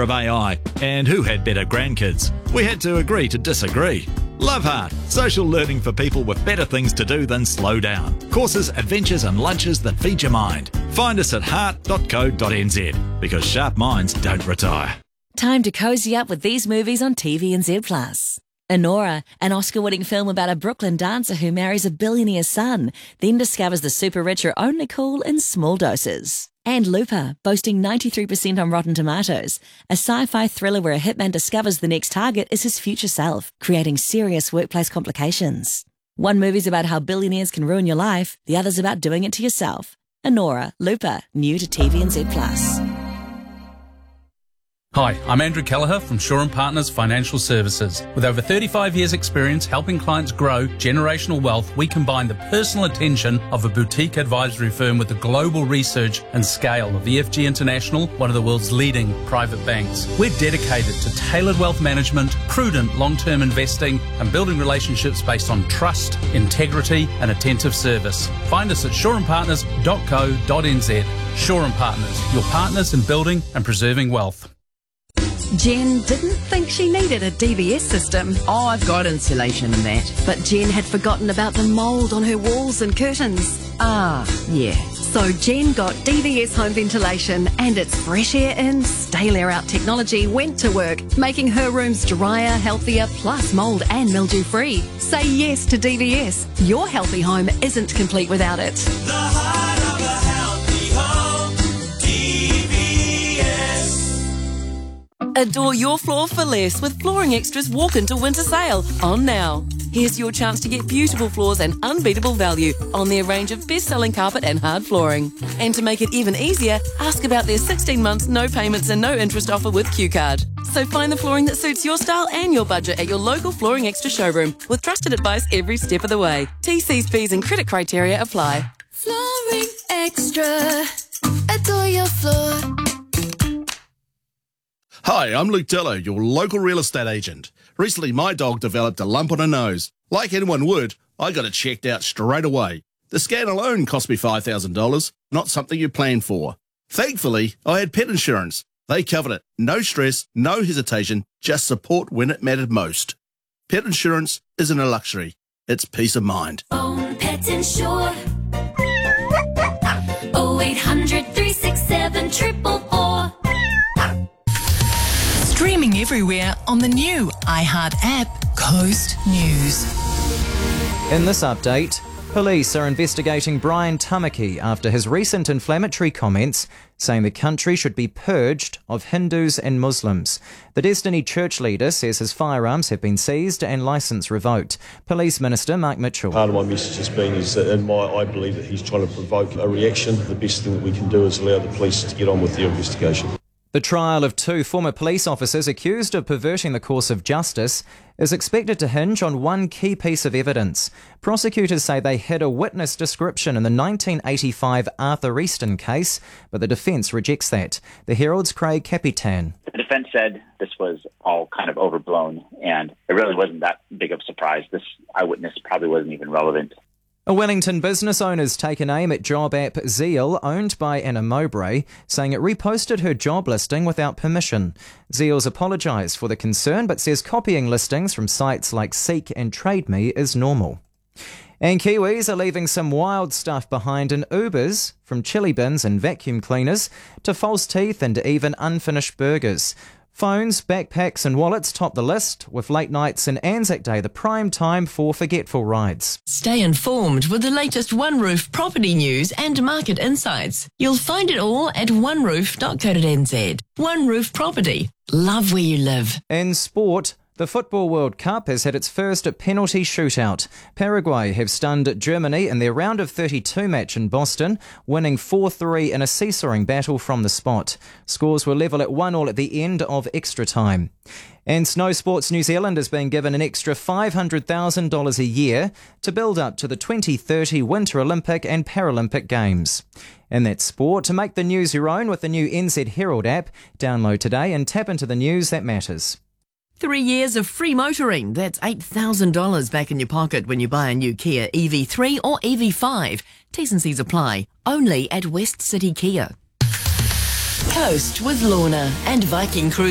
of AI and who had better grandkids. We had to agree to disagree. Love Heart, social learning for people with better things to do than slow down. Courses, adventures and lunches that feed your mind. Find us at heart.co.nz because sharp minds don't retire. Time to cozy up with these movies on TVNZ+. Anora, an Oscar-winning film about a Brooklyn dancer who marries a billionaire's son, then discovers the super rich are only cool in small doses. And Looper, boasting 93% on Rotten Tomatoes, a sci-fi thriller where a hitman discovers the next target is his future self, creating serious workplace complications. One movie's about how billionaires can ruin your life, the other's about doing it to yourself. Anora, Looper, new to TVNZ+. Hi, I'm Andrew Kelleher from Shaw & Partners Financial Services. With over 35 years' experience helping clients grow generational wealth, we combine the personal attention of a boutique advisory firm with the global research and scale of EFG International, one of the world's leading private banks. We're dedicated to tailored wealth management, prudent long-term investing, and building relationships based on trust, integrity, and attentive service. Find us at shawandpartners.co.nz. Shaw & Partners, your partners in building and preserving wealth. Jen didn't think she needed a DVS system. Oh, I've got insulation and that. But Jen had forgotten about the mould on her walls and curtains. Ah, yeah. So Jen got DVS home ventilation, and its fresh air in, stale air out technology went to work, making her rooms drier, healthier, plus mould and mildew free. Say yes to DVS. Your healthy home isn't complete without it. The heart of a healthy home, DVS. Adore your floor for less with Flooring Extra's Walk Into Winter Sale on now. Here's your chance to get beautiful floors and unbeatable value on their range of best-selling carpet and hard flooring. And to make it even easier, ask about their 16 months no payments and no interest offer with Q-Card. So find the flooring that suits your style and your budget at your local Flooring Extra showroom with trusted advice every step of the way. TC's fees and credit criteria apply. Flooring Extra. Adore your floor. Hi, I'm Luke Dillo, your local real estate agent. Recently, my dog developed a lump on her nose. Like anyone would, I got it checked out straight away. The scan alone cost me $5,000, not something you plan for. Thankfully, I had pet insurance. They covered it. No stress, no hesitation, just support when it mattered most. Pet insurance isn't a luxury. It's peace of mind. Own Pet Insure. 0800 367 444. Streaming everywhere on the new iHeart app, Coast News. In this update, police are investigating Brian Tamaki after his recent inflammatory comments saying the country should be purged of Hindus and Muslims. The Destiny Church leader says his firearms have been seized and licence revoked. Police Minister Mark Mitchell. Part of my message has been is that I believe that he's trying to provoke a reaction. The best thing that we can do is allow the police to get on with their investigation. The trial of two former police officers accused of perverting the course of justice is expected to hinge on one key piece of evidence. Prosecutors say they hid a witness description in the 1985 Arthur Easton case, but the defence rejects that. The Herald's Craig Capitan. The defence said this was all kind of overblown, and it really wasn't that big of a surprise. This eyewitness probably wasn't even relevant. A Wellington business owner's taken aim at job app Zeal, owned by Anna Mowbray, saying it reposted her job listing without permission. Zeal's apologised for the concern, but says copying listings from sites like Seek and Trade Me is normal. And Kiwis are leaving some wild stuff behind in Ubers, from chili bins and vacuum cleaners to false teeth and even unfinished burgers. Phones, backpacks and wallets top the list, with late nights and Anzac Day the prime time for forgetful rides. Stay informed with the latest One Roof property news and market insights. You'll find it all at oneroof.co.nz. One Roof Property. Love where you live. In sport, the Football World Cup has had its first penalty shootout. Paraguay have stunned Germany in their round of 32 match in Boston, winning 4-3 in a seesawing battle from the spot. Scores were level at 1-1 at the end of extra time. And Snow Sports New Zealand has been given an extra $500,000 a year to build up to the 2030 Winter Olympic and Paralympic Games. In that sport, to make the news your own with the new NZ Herald app, download today and tap into the news that matters. 3 years of free motoring. That's $8,000 back in your pocket when you buy a new Kia EV3 or EV5. T's and C's apply. Only at West City Kia. Coast with Lorna and Viking Cruise.